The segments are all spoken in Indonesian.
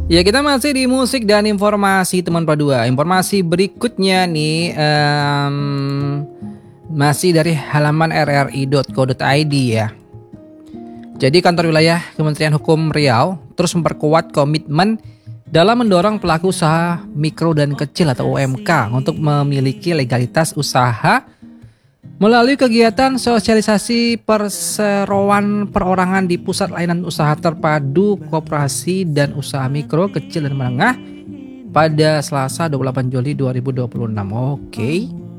Ya, kita masih di musik dan informasi teman Padua. Informasi berikutnya nih masih dari halaman rri.co.id ya. Jadi kantor wilayah Kementerian Hukum Riau terus memperkuat komitmen dalam mendorong pelaku usaha mikro dan kecil atau UMK untuk memiliki legalitas usaha melalui kegiatan sosialisasi perseroan perorangan di Pusat Layanan Usaha Terpadu Koperasi dan Usaha Mikro, Kecil dan Menengah pada Selasa 28 Juli 2026. Oke.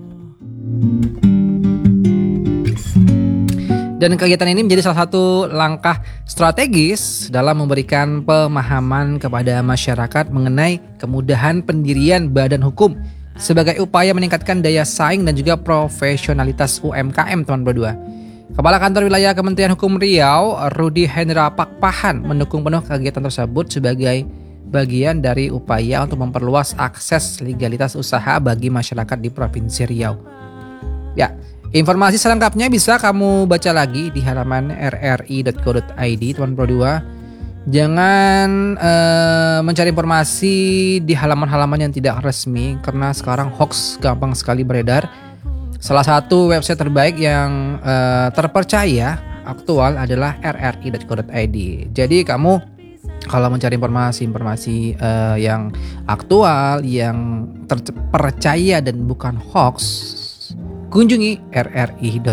Dan kegiatan ini menjadi salah satu langkah strategis dalam memberikan pemahaman kepada masyarakat mengenai kemudahan pendirian badan hukum sebagai upaya meningkatkan daya saing dan juga profesionalitas UMKM teman berdua. Kepala Kantor Wilayah Kementerian Hukum Riau, Rudi Hendra Pakpahan, mendukung penuh kegiatan tersebut sebagai bagian dari upaya untuk memperluas akses legalitas usaha bagi masyarakat di Provinsi Riau. Ya, informasi selengkapnya bisa kamu baca lagi di halaman rri.co.id teman berdua. Jangan mencari informasi di halaman-halaman yang tidak resmi karena sekarang hoax gampang sekali beredar. Salah satu website terbaik yang terpercaya aktual adalah rri.co.id. Jadi kamu kalau mencari informasi yang aktual, yang terpercaya dan bukan hoax, kunjungi rri.co.id.